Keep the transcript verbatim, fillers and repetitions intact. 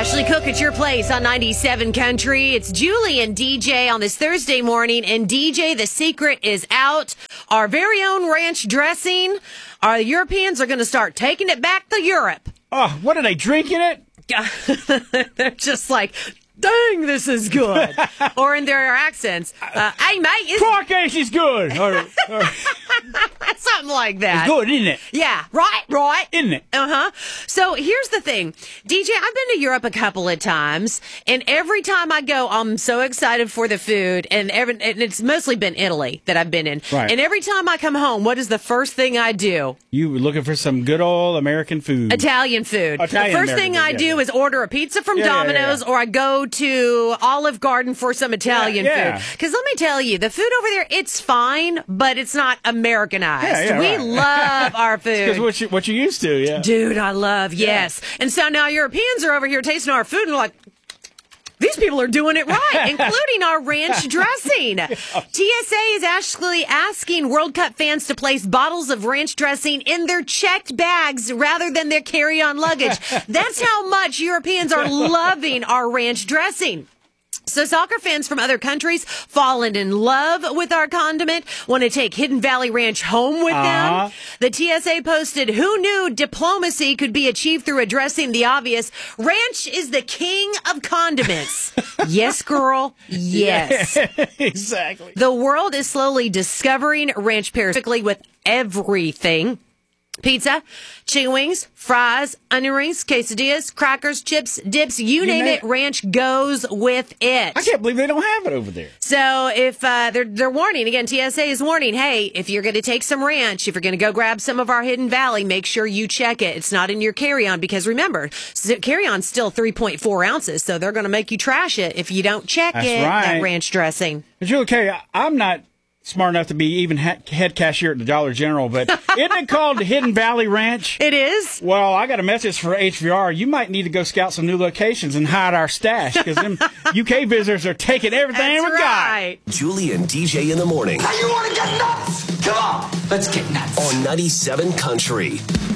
Ashley Cook at your place on ninety-seven Country. It's Julie and D J on this Thursday morning. And D J, the secret is out. Our very own ranch dressing. Our Europeans are going to start taking it back to Europe. Oh, what are they drinking it? They're just like, dang, this is good. Or in their accents, uh, hey, mate. It's Carcass is good. Or, or, something like that. it's good, isn't it? Yeah, right, right. Isn't it? Uh-huh. So here's the thing. D J, I've been to Europe a couple of times, and every time I go, I'm so excited for the food, and, every, and it's mostly been Italy that I've been in. Right. And every time I come home, what is the first thing I do? You were looking for some good old American food. Italian food. Italian the first American thing food, I yeah, do yeah. is order a pizza from Yeah, yeah, yeah, Domino's, yeah. or I go to Olive Garden for some Italian Yeah, yeah. food. Because let me tell you, the food over there, it's fine, but it's not Americanized. Yeah, yeah, we right. love our food. Because what you, what you used to, yeah. Dude, I love, yes. And so now Europeans are over here tasting our food and like, these people are doing it right, including our ranch dressing. T S A is actually asking World Cup fans to place bottles of ranch dressing in their checked bags rather than their carry-on luggage. That's how much Europeans are loving our ranch dressing. So soccer fans from other countries fallen in love with our condiment, want to take Hidden Valley Ranch home with Uh-huh. them. The T S A posted, who knew diplomacy could be achieved through addressing the obvious? Ranch is the king of condiments. Yes, girl. Yes. Yeah, exactly. The world is slowly discovering ranch pairs quickly with everything. Pizza, chicken wings, fries, onion rings, quesadillas, crackers, chips, dips, you, name name it, it. ranch goes with it. I can't believe they don't have it over there. So if uh, they're they're warning again, T S A is warning. Hey, if you're going to take some ranch, if you're going to go grab some of our Hidden Valley, make sure you check it. It's not in your carry-on because remember, s- carry-on's still three point four ounces, so they're going to make you trash it if you don't check That's it. right. That ranch dressing. But Julie K, I- I'm not smart enough to be even ha- head cashier at the Dollar General, but isn't it called Hidden Valley Ranch? It is. Well, I got a message for H V R. You might need to go scout some new locations and hide our stash because them U K visitors are taking everything That's we got. right. Julie and D J in the morning Now you want to get nuts? Come on, let's get nuts. on ninety-seven Country.